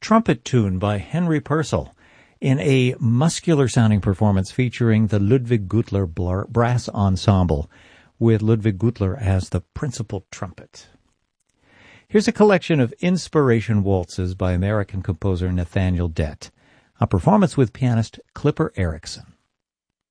trumpet tune by Henry Purcell in a muscular-sounding performance featuring the Ludwig Gutler Brass Ensemble, with Ludwig Gutler as the principal trumpet. Here's a collection of inspiration waltzes by American composer Nathaniel Dett, a performance with pianist Clipper Erickson.